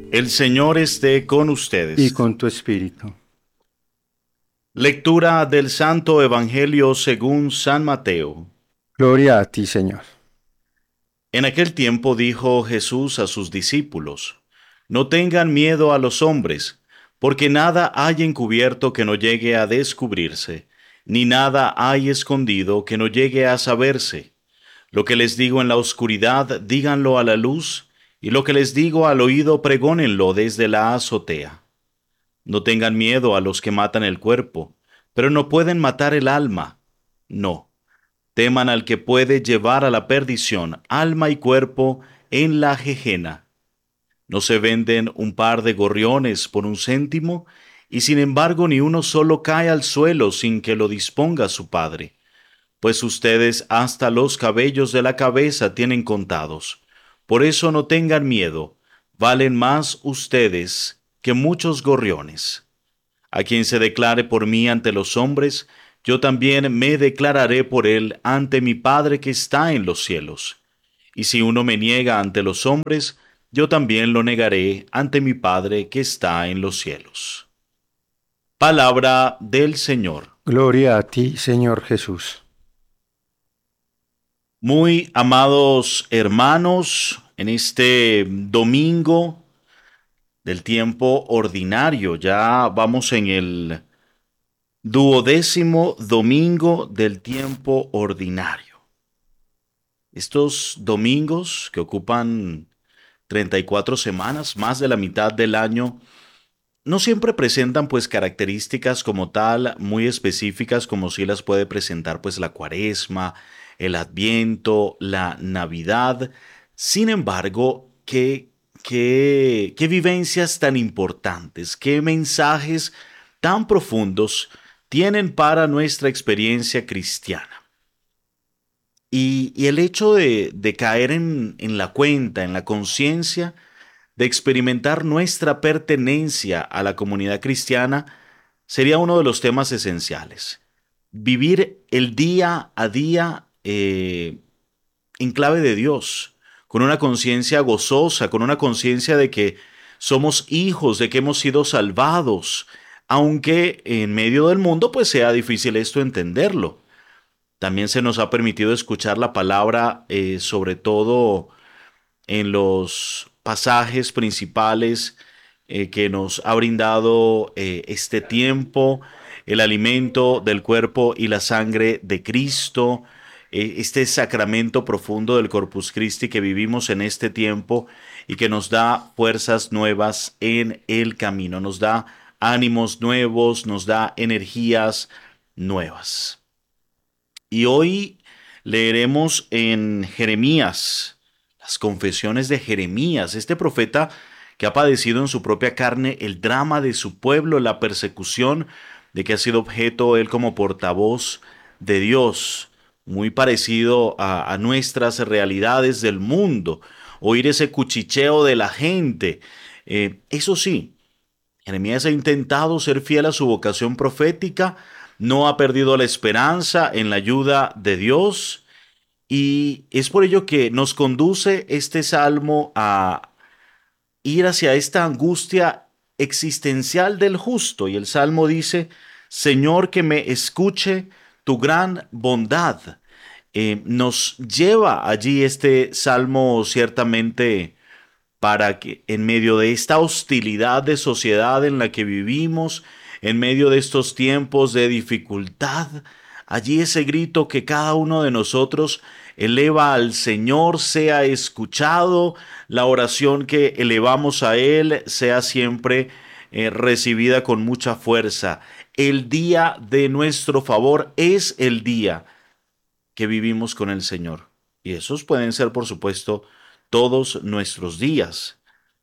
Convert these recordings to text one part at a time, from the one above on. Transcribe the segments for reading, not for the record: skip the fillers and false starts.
El Señor esté con y ustedes. con tu espíritu. Lectura del Santo Evangelio según San Mateo. Gloria a ti, Señor. En aquel tiempo dijo Jesús a sus discípulos: No tengan miedo a los hombres, porque nada hay encubierto que no llegue a descubrirse, ni nada hay escondido que no llegue a saberse. Lo que les digo en la oscuridad, díganlo a la luz, y lo que les digo al oído, pregónenlo desde la azotea. No tengan miedo a los que matan el cuerpo, pero no pueden matar el alma. No, teman al que puede llevar a la perdición alma y cuerpo en la gejena. No se venden un par de gorriones por un céntimo, y sin embargo ni uno solo cae al suelo sin que lo disponga su padre. Pues ustedes hasta los cabellos de la cabeza tienen contados. Por eso no tengan miedo, valen más ustedes que muchos gorriones. A quien se declare por mí ante los hombres, yo también me declararé por él ante mi Padre que está en los cielos. Y si uno me niega ante los hombres, yo también lo negaré ante mi Padre que está en los cielos. Palabra del Señor. Gloria a ti, Señor Jesús. Muy amados hermanos, en este domingo del tiempo ordinario, ya vamos en el duodécimo domingo del tiempo ordinario. Estos domingos que ocupan 34 semanas, más de la mitad del año, no siempre presentan pues características como tal muy específicas como si las puede presentar pues la Cuaresma, el Adviento, la Navidad. Sin embargo, qué vivencias tan importantes, qué mensajes tan profundos tienen para nuestra experiencia cristiana. Y el hecho de caer en la cuenta, en la conciencia, de experimentar nuestra pertenencia a la comunidad cristiana, sería uno de los temas esenciales. Vivir el día a día en clave de Dios, con una conciencia gozosa, con una conciencia de que somos hijos, de que hemos sido salvados, aunque en medio del mundo pues sea difícil esto entenderlo. También se nos ha permitido escuchar la palabra, sobre todo en los pasajes principales que nos ha brindado este tiempo, el alimento del cuerpo y la sangre de Cristo, este sacramento profundo del Corpus Christi que vivimos en este tiempo y que nos da fuerzas nuevas en el camino, nos da ánimos nuevos, nos da energías nuevas. Y hoy leeremos en Jeremías, las confesiones de Jeremías, este profeta que ha padecido en su propia carne el drama de su pueblo, la persecución de que ha sido objeto él como portavoz de Dios, muy parecido a nuestras realidades del mundo, oír ese cuchicheo de la gente. Eso sí, Jeremías ha intentado ser fiel a su vocación profética, no ha perdido la esperanza en la ayuda de Dios y es por ello que nos conduce este salmo a ir hacia esta angustia existencial del justo. Y el salmo dice: Señor, que me escuche tu gran bondad. Nos lleva allí este salmo ciertamente para que en medio de esta hostilidad de sociedad en la que vivimos, en medio de estos tiempos de dificultad, allí ese grito que cada uno de nosotros eleva al Señor sea escuchado, la oración que elevamos a Él sea siempre recibida con mucha fuerza. El día de nuestro favor es el día que vivimos con el Señor. Y esos pueden ser, por supuesto, todos nuestros días.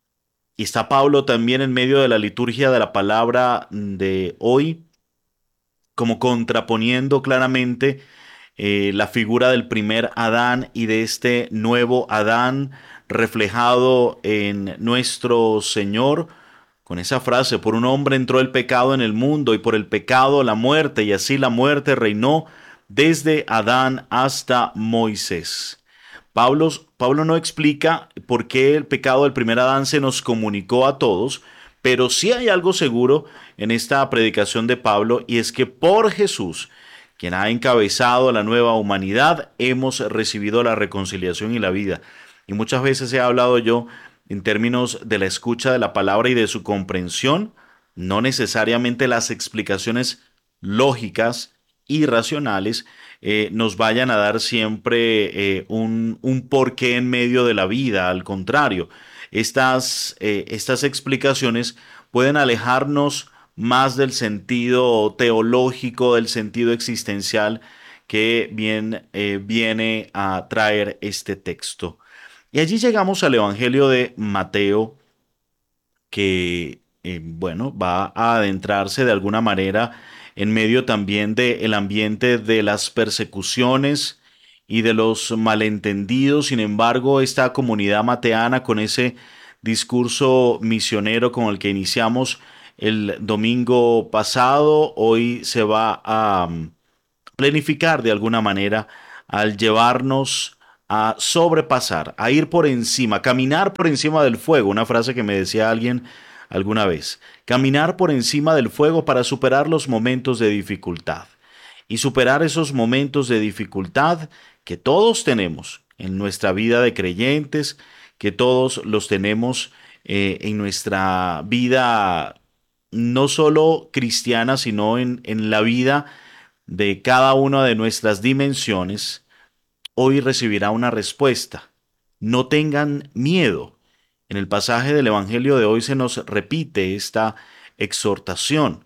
Y está Pablo también en medio de la liturgia de la palabra de hoy, como contraponiendo claramente la figura del primer Adán y de este nuevo Adán reflejado en nuestro Señor, con esa frase: por un hombre entró el pecado en el mundo y por el pecado la muerte, y así la muerte reinó desde Adán hasta Moisés. Pablo no explica por qué el pecado del primer Adán se nos comunicó a todos, pero sí hay algo seguro en esta predicación de Pablo, y es que por Jesús, quien ha encabezado la nueva humanidad, hemos recibido la reconciliación y la vida. Y muchas veces he hablado yo en términos de la escucha de la palabra y de su comprensión, no necesariamente las explicaciones lógicas y racionales nos vayan a dar siempre un porqué en medio de la vida. Al contrario, estas explicaciones pueden alejarnos más del sentido teológico, del sentido existencial que bien viene a traer este texto. Y allí llegamos al Evangelio de Mateo, que, bueno, va a adentrarse de alguna manera en medio también del ambiente de las persecuciones y de los malentendidos. Sin embargo, esta comunidad mateana, con ese discurso misionero con el que iniciamos el domingo pasado, hoy se va a planificar de alguna manera al llevarnos a sobrepasar, a ir por encima, caminar por encima del fuego, una frase que me decía alguien alguna vez, caminar por encima del fuego para superar los momentos de dificultad y superar esos momentos de dificultad que todos tenemos en nuestra vida de creyentes, que todos los tenemos en nuestra vida no solo cristiana, sino en la vida de cada una de nuestras dimensiones. Hoy recibirá una respuesta. No tengan miedo. En el pasaje del Evangelio de hoy se nos repite esta exhortación.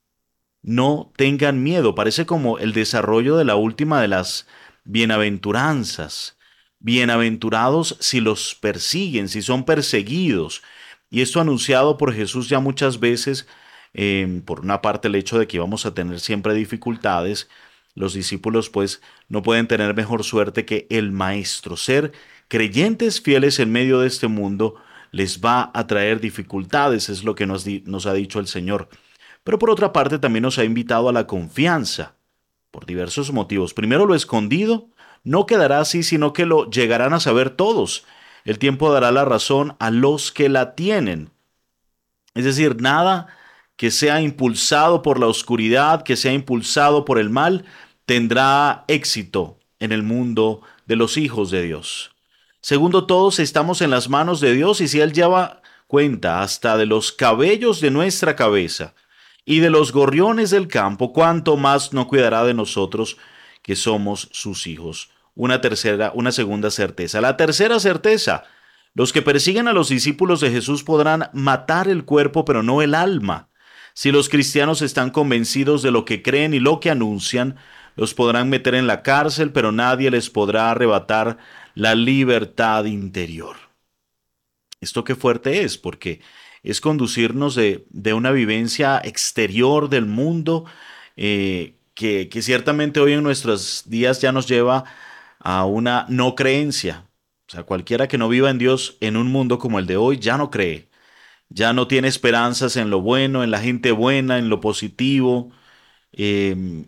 No tengan miedo. Parece como el desarrollo de la última de las bienaventuranzas. Bienaventurados si los persiguen, si son perseguidos. Y esto anunciado por Jesús ya muchas veces, por una parte el hecho de que vamos a tener siempre dificultades. Los discípulos pues no pueden tener mejor suerte que el Maestro. Ser creyentes fieles en medio de este mundo les va a traer dificultades, es lo que nos ha dicho el Señor. Pero por otra parte también nos ha invitado a la confianza, por diversos motivos. Primero, lo escondido no quedará así, sino que lo llegarán a saber todos. El tiempo dará la razón a los que la tienen. Es decir, nada que sea impulsado por la oscuridad, que sea impulsado por el mal, tendrá éxito en el mundo de los hijos de Dios. Segundo, todos estamos en las manos de Dios, y si Él lleva cuenta hasta de los cabellos de nuestra cabeza y de los gorriones del campo, cuánto más no cuidará de nosotros que somos sus hijos. Una segunda certeza. La tercera certeza: los que persiguen a los discípulos de Jesús podrán matar el cuerpo, pero no el alma. Si los cristianos están convencidos de lo que creen y lo que anuncian, los podrán meter en la cárcel, pero nadie les podrá arrebatar la libertad interior. Esto qué fuerte es, porque es conducirnos de una vivencia exterior del mundo, que ciertamente hoy en nuestros días ya nos lleva a una no creencia. O sea, cualquiera que no viva en Dios en un mundo como el de hoy ya no cree, ya no tiene esperanzas en lo bueno, en la gente buena, en lo positivo. eh,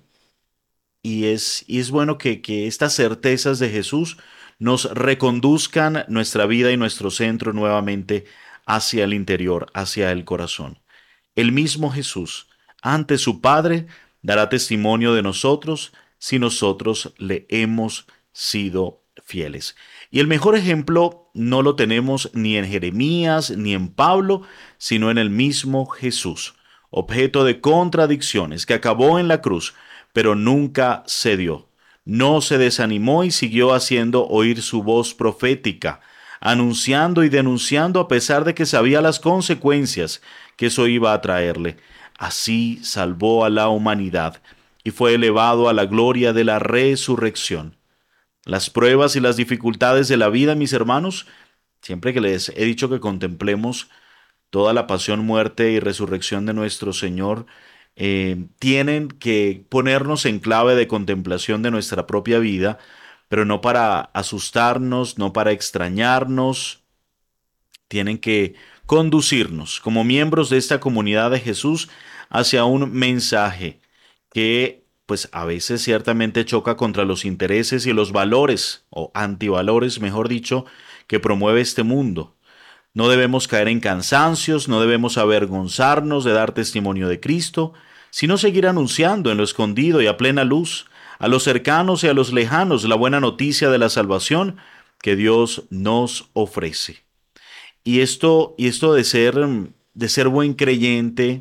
y es bueno que estas certezas de Jesús nos reconduzcan nuestra vida y nuestro centro nuevamente hacia el interior, hacia el corazón. El mismo Jesús, ante su Padre, dará testimonio de nosotros si nosotros le hemos sido fieles. Y el mejor ejemplo no lo tenemos ni en Jeremías ni en Pablo, sino en el mismo Jesús, objeto de contradicciones, que acabó en la cruz, pero nunca cedió. No se desanimó y siguió haciendo oír su voz profética, anunciando y denunciando a pesar de que sabía las consecuencias que eso iba a traerle. Así salvó a la humanidad y fue elevado a la gloria de la resurrección. Las pruebas y las dificultades de la vida, mis hermanos, siempre que les he dicho que contemplemos toda la pasión, muerte y resurrección de nuestro Señor, tienen que ponernos en clave de contemplación de nuestra propia vida, pero no para asustarnos, no para extrañarnos. Tienen que conducirnos como miembros de esta comunidad de Jesús hacia un mensaje que pues a veces ciertamente choca contra los intereses y los valores, o antivalores, mejor dicho, que promueve este mundo. No debemos caer en cansancios, no debemos avergonzarnos de dar testimonio de Cristo, sino seguir anunciando en lo escondido y a plena luz, a los cercanos y a los lejanos, la buena noticia de la salvación que Dios nos ofrece. Y esto de ser buen creyente,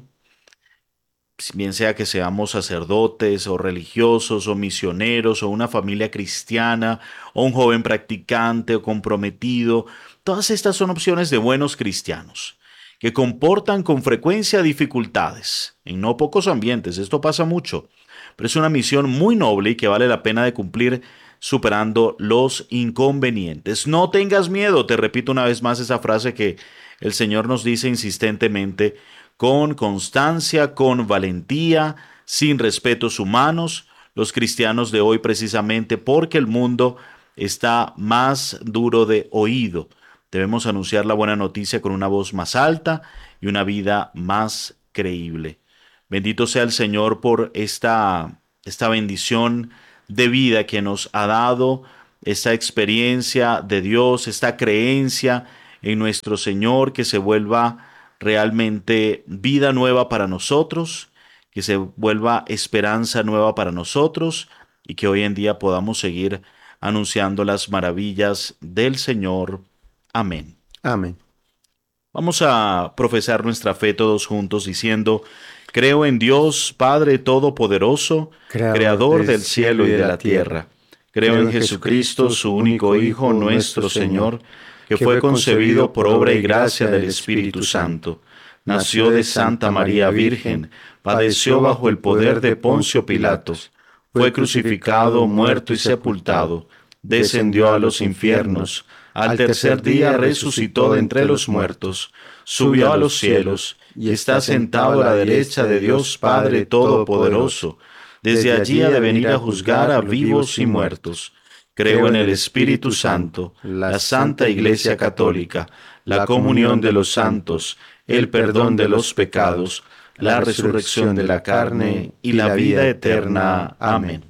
bien sea que seamos sacerdotes o religiosos o misioneros o una familia cristiana o un joven practicante o comprometido, todas estas son opciones de buenos cristianos que comportan con frecuencia dificultades en no pocos ambientes. Esto pasa mucho, pero es una misión muy noble y que vale la pena de cumplir superando los inconvenientes. No tengas miedo, te repito una vez más esa frase que el Señor nos dice insistentemente, con constancia, con valentía, sin respetos humanos, los cristianos de hoy precisamente porque el mundo está más duro de oído. Debemos anunciar la buena noticia con una voz más alta y una vida más creíble. Bendito sea el Señor por esta bendición de vida que nos ha dado, esta experiencia de Dios, esta creencia en nuestro Señor, que se vuelva realmente vida nueva para nosotros, que se vuelva esperanza nueva para nosotros y que hoy en día podamos seguir anunciando las maravillas del Señor. Amén. Amén. Vamos a profesar nuestra fe todos juntos diciendo, creo en Dios, Padre Todopoderoso, Creador del cielo y de la tierra. Creo en Jesucristo, su único Hijo, nuestro Señor, que fue concebido por obra y gracia del Espíritu Santo. Nació de Santa María Virgen, padeció bajo el poder de Poncio Pilato, fue crucificado, muerto y sepultado, descendió a los infiernos, al tercer día resucitó de entre los muertos, subió a los cielos y está sentado a la derecha de Dios Padre Todopoderoso. Desde allí ha de venir a juzgar a vivos y muertos. Creo en el Espíritu Santo, la Santa Iglesia Católica, la comunión de los santos, el perdón de los pecados, la resurrección de la carne y la vida eterna. Amén.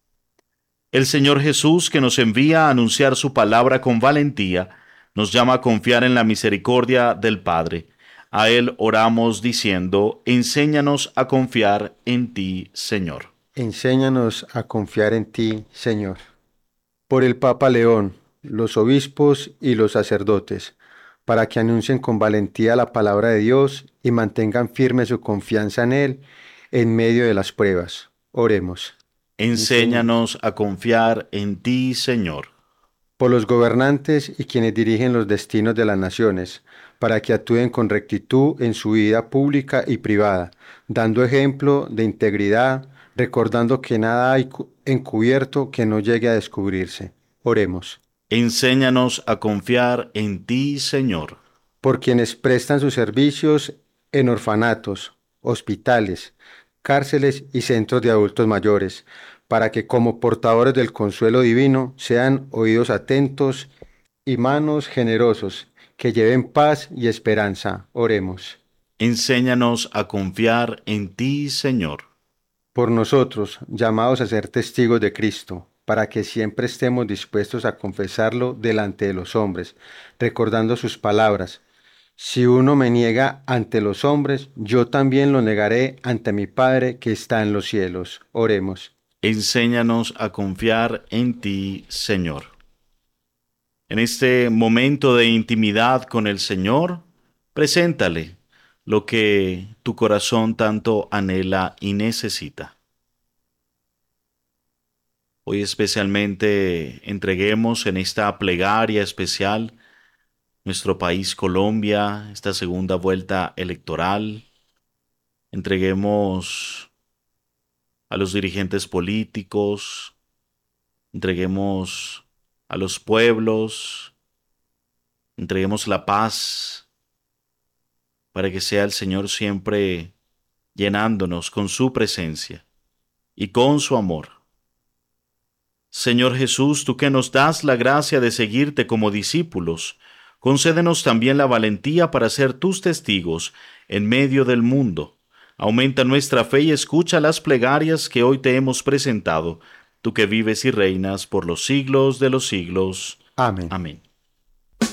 El Señor Jesús, que nos envía a anunciar su palabra con valentía, nos llama a confiar en la misericordia del Padre. A Él oramos diciendo, enséñanos a confiar en ti, Señor. Enséñanos a confiar en ti, Señor. Por el Papa León, los obispos y los sacerdotes, para que anuncien con valentía la palabra de Dios y mantengan firme su confianza en Él en medio de las pruebas. Oremos. Enséñanos a confiar en ti, Señor. Por los gobernantes y quienes dirigen los destinos de las naciones, para que actúen con rectitud en su vida pública y privada, dando ejemplo de integridad, recordando que nada hay encubierto que no llegue a descubrirse. Oremos. Enséñanos a confiar en ti, Señor. Por quienes prestan sus servicios en orfanatos, hospitales, cárceles y centros de adultos mayores, para que como portadores del consuelo divino sean oídos atentos y manos generosos, que lleven paz y esperanza. Oremos. Enséñanos a confiar en ti, Señor. Por nosotros, llamados a ser testigos de Cristo, para que siempre estemos dispuestos a confesarlo delante de los hombres, recordando sus palabras. Si uno me niega ante los hombres, yo también lo negaré ante mi Padre que está en los cielos. Oremos. Enséñanos a confiar en ti, Señor. En este momento de intimidad con el Señor, preséntale lo que tu corazón tanto anhela y necesita. Hoy especialmente entreguemos en esta plegaria especial nuestro país Colombia, esta segunda vuelta electoral. Entreguemos a los dirigentes políticos, entreguemos a los pueblos, entreguemos la paz para que sea el Señor siempre llenándonos con su presencia y con su amor. Señor Jesús, tú que nos das la gracia de seguirte como discípulos, concédenos también la valentía para ser tus testigos en medio del mundo, Aumenta nuestra fe y escucha las plegarias que hoy te hemos presentado, tú que vives y reinas por los siglos de los siglos. Amén. Amén.